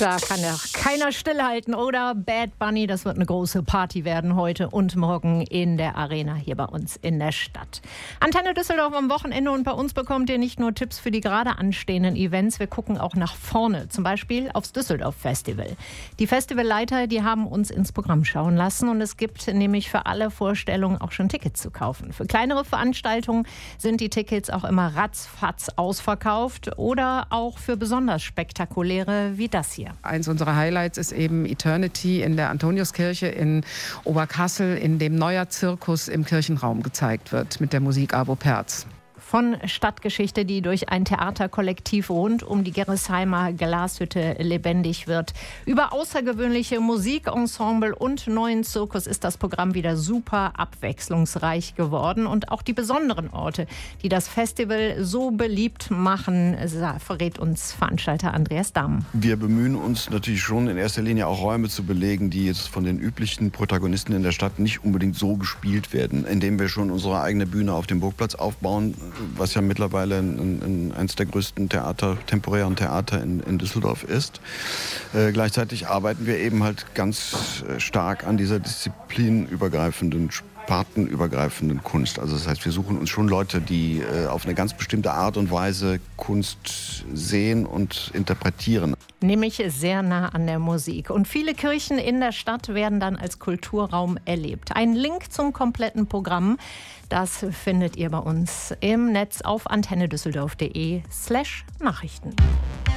Da kann ja keiner stillhalten, oder? Bad Bunny, das wird eine große Party werden heute und morgen in der Arena hier bei uns in der Stadt. Antenne Düsseldorf am Wochenende, und bei uns bekommt ihr nicht nur Tipps für die gerade anstehenden Events, wir gucken auch nach vorne, zum Beispiel aufs Düsseldorf Festival. Die Festivalleiter, die haben uns ins Programm schauen lassen, und es gibt nämlich für alle Vorstellungen auch schon Tickets zu kaufen. Für kleinere Veranstaltungen sind die Tickets auch immer ratzfatz ausverkauft, oder auch für besonders spektakuläre wie das hier. Eins unserer Highlights ist eben Eternity in der Antoniuskirche in Oberkassel, in dem neuer Zirkus im Kirchenraum gezeigt wird mit der Musik Avo Perz. Von Stadtgeschichte, die durch ein Theaterkollektiv rund um die Gerresheimer Glashütte lebendig wird. Über außergewöhnliche Musikensemble und neuen Zirkus ist das Programm wieder super abwechslungsreich geworden. Und auch die besonderen Orte, die das Festival so beliebt machen, verrät uns Veranstalter Andreas Damm. Wir bemühen uns natürlich schon in erster Linie auch Räume zu belegen, die jetzt von den üblichen Protagonisten in der Stadt nicht unbedingt so gespielt werden, indem wir schon unsere eigene Bühne auf dem Burgplatz aufbauen, was ja mittlerweile eines der größten temporären Theater in Düsseldorf ist. Gleichzeitig arbeiten wir eben halt ganz stark an dieser disziplinübergreifenden, spartenübergreifenden Kunst. Also das heißt, wir suchen uns schon Leute, die auf eine ganz bestimmte Art und Weise Kunst sehen und interpretieren. Nämlich sehr nah an der Musik. Und viele Kirchen in der Stadt werden dann als Kulturraum erlebt. Ein Link zum kompletten Programm, das findet ihr bei uns im Netz auf antennedüsseldorf.de/Nachrichten.